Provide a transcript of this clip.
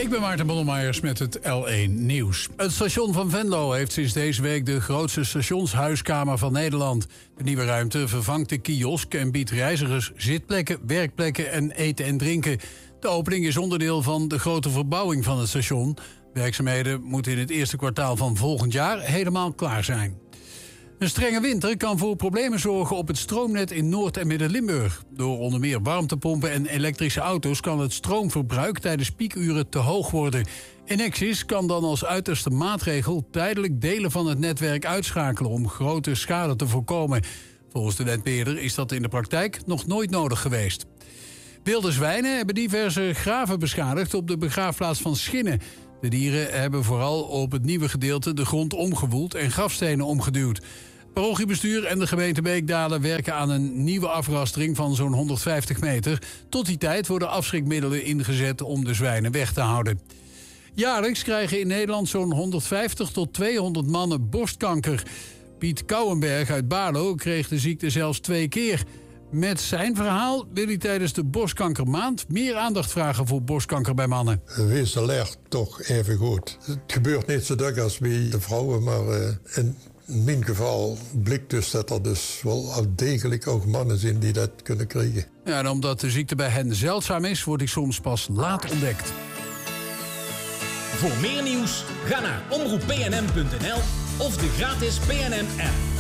Ik ben Maarten Bonnemeyers met het L1 Nieuws. Het station van Venlo heeft sinds deze week de grootste stationshuiskamer van Nederland. De nieuwe ruimte vervangt de kiosk en biedt reizigers zitplekken, werkplekken en eten en drinken. De opening is onderdeel van de grote verbouwing van het station. Werkzaamheden moeten in het eerste kwartaal van volgend jaar helemaal klaar zijn. Een strenge winter kan voor problemen zorgen op het stroomnet in Noord- en Midden-Limburg. Door onder meer warmtepompen en elektrische auto's kan het stroomverbruik tijdens piekuren te hoog worden. Enexis kan dan als uiterste maatregel tijdelijk delen van het netwerk uitschakelen om grote schade te voorkomen. Volgens de netbeheerder is dat in de praktijk nog nooit nodig geweest. Wilde zwijnen hebben diverse graven beschadigd op de begraafplaats van Schinnen. De dieren hebben vooral op het nieuwe gedeelte de grond omgewoeld en grafstenen omgeduwd. Parochiebestuur en de gemeente Beekdalen werken aan een nieuwe afrastering van zo'n 150 meter. Tot die tijd worden afschrikmiddelen ingezet om de zwijnen weg te houden. Jaarlijks krijgen in Nederland zo'n 150 tot 200 mannen borstkanker. Piet Kouwenberg uit Baarlo kreeg de ziekte zelfs 2 keer. Met zijn verhaal wil hij tijdens de borstkankermaand meer aandacht vragen voor borstkanker bij mannen. Wees alert toch even goed. Het gebeurt niet zo druk als bij de vrouwen, maar in mijn geval blijkt dus dat er dus wel degelijk ook mannen zijn die dat kunnen krijgen. Ja, en omdat de ziekte bij hen zeldzaam is, wordt die soms pas laat ontdekt. Voor meer nieuws, ga naar omroeppnm.nl of de gratis PNM-app.